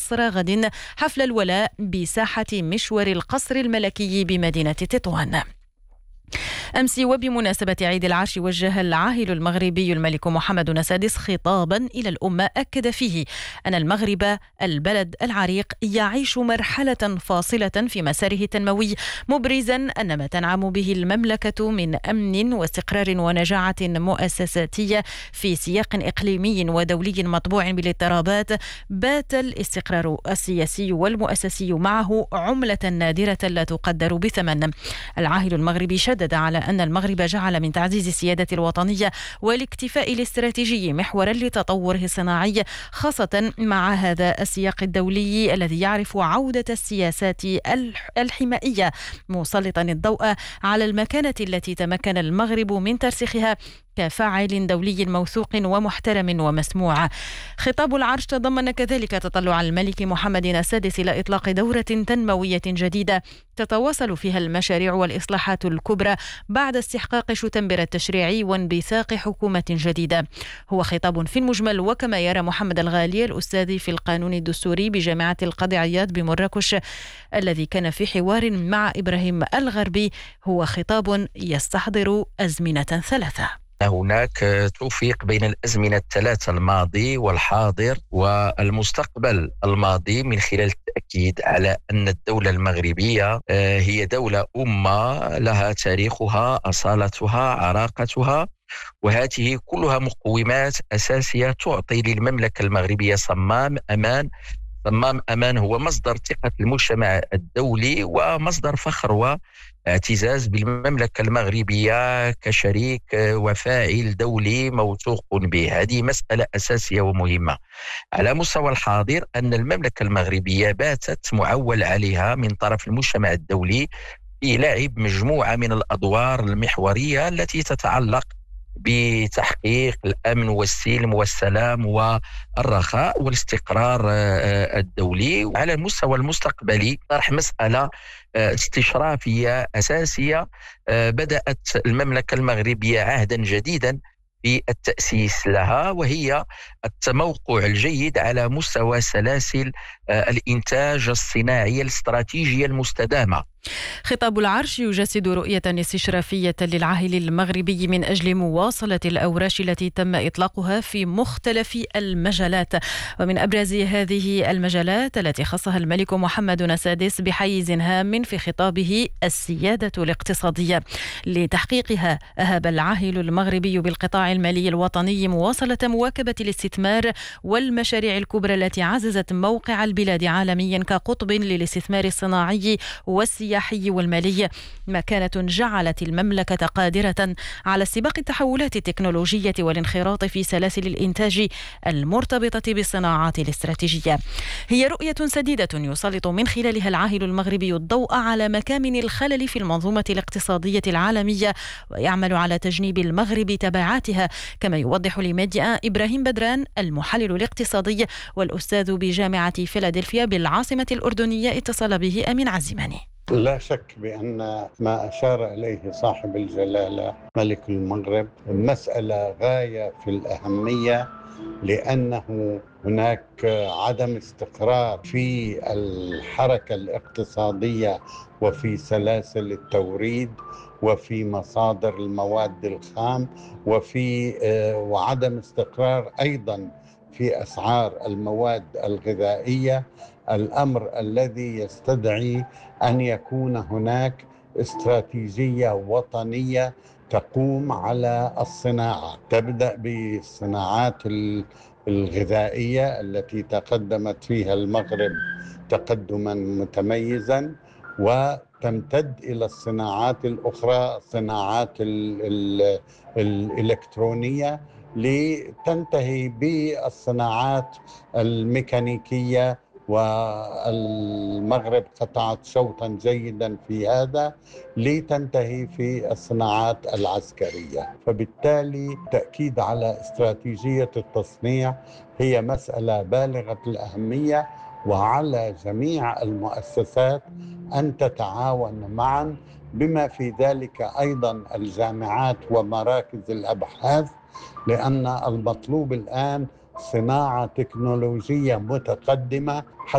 عصر غد حفل الولاء بساحة مشور القصر الملكي بمدينة تطوان. أمس وبمناسبة عيد العرش وجه العاهل المغربي الملك محمد السادس خطابا إلى الأمة أكد فيه أن المغرب البلد العريق يعيش مرحلة فاصلة في مساره التنموي، مبرزا أن ما تنعم به المملكة من أمن واستقرار ونجاعة مؤسساتية في سياق إقليمي ودولي مطبوع بالاضطرابات بات الاستقرار السياسي والمؤسسي معه عملة نادرة لا تقدر بثمن. العاهل المغربي شدد على أن المغرب جعل من تعزيز السيادة الوطنية والاكتفاء الاستراتيجي محورا لتطوره الصناعي، خاصة مع هذا السياق الدولي الذي يعرف عودة السياسات الحمائية، مسلطا الضوء على المكانة التي تمكن المغرب من ترسيخها كفاعل دولي موثوق ومحترم ومسموع. خطاب العرش تضمن كذلك تطلع الملك محمد السادس إلى إطلاق دورة تنموية جديدة تتواصل فيها المشاريع والإصلاحات الكبرى بعد استحقاق شتنبر التشريعي وانبثاق حكومة جديدة. هو خطاب في المجمل، وكما يرى محمد الغالي الأستاذ في القانون الدستوري بجامعة القاضي عياض بمراكش الذي كان في حوار مع إبراهيم الغربي، هو خطاب يستحضر أزمنة ثلاثة. هناك توفيق بين الأزمنة الثلاثة، الماضي والحاضر والمستقبل الماضي، من خلال التأكيد على أن الدولة المغربية هي دولة أمة لها تاريخها، أصالتها، عراقتها، وهذه كلها مقومات أساسية تعطي للمملكة المغربية صمام أمان. صمام أمان هو مصدر ثقة المجتمع الدولي ومصدر فخر واعتزاز بالمملكة المغربية كشريك وفاعل دولي موثوق به. هذه مسألة أساسية ومهمة. على مستوى الحاضر، أن المملكة المغربية باتت معول عليها من طرف المجتمع الدولي في لعب مجموعة من الأدوار المحورية التي تتعلق بتحقيق الأمن والسلم والسلام والرخاء والاستقرار الدولي. على المستوى المستقبلي طرح مسألة استشرافية أساسية. بدأت المملكة المغربية عهدا جديدا في التأسيس لها، وهي التموقع الجيد على مستوى سلاسل الإنتاج الصناعي الاستراتيجية المستدامة. خطاب العرش يجسد رؤية استشرافية للعاهل المغربي من أجل مواصلة الأوراش التي تم إطلاقها في مختلف المجالات، ومن أبرز هذه المجالات التي خصها الملك محمد السادس بحيز هام في خطابه السيادة الاقتصادية. لتحقيقها أهب العاهل المغربي بالقطاع المالي الوطني مواصلة مواكبة الاستثمار والمشاريع الكبرى التي عززت موقع البلاد عالميا كقطب للاستثمار الصناعي والسياحي والمالي، مكانة جعلت المملكة قادرة على استباق التحولات التكنولوجية والانخراط في سلاسل الإنتاج المرتبطة بالصناعات الاستراتيجية. هي رؤية سديدة يسلط من خلالها العاهل المغربي الضوء على مكامن الخلل في المنظومة الاقتصادية العالمية، ويعمل على تجنيب المغرب تبعاتها، كما يوضح لميديا إبراهيم بدران المحلل الاقتصادي والأستاذ بجامعة فيلادلفيا بالعاصمة الأردنية. اتصل به أمين عزيماني. لا شك بأن ما أشار إليه صاحب الجلالة ملك المغرب مسألة غاية في الأهمية، لأنه هناك عدم استقرار في الحركة الاقتصادية وفي سلاسل التوريد وفي مصادر المواد الخام وعدم استقرار أيضا في أسعار المواد الغذائية، الأمر الذي يستدعي أن يكون هناك استراتيجية وطنية تقوم على الصناعة، تبدأ بالصناعات الغذائية التي تقدمت فيها المغرب تقدما متميزا، وتمتد إلى الصناعات الأخرى، الصناعات الإلكترونية، لتنتهي بالصناعات الميكانيكية، والمغرب قطعت شوطا جيدا في هذا، لتنتهي في الصناعات العسكرية. فبالتالي تأكيد على استراتيجية التصنيع هي مسألة بالغة الأهمية، وعلى جميع المؤسسات أن تتعاون معا، بما في ذلك أيضا الجامعات ومراكز الأبحاث، لأن المطلوب الآن صناعة تكنولوجية متقدمة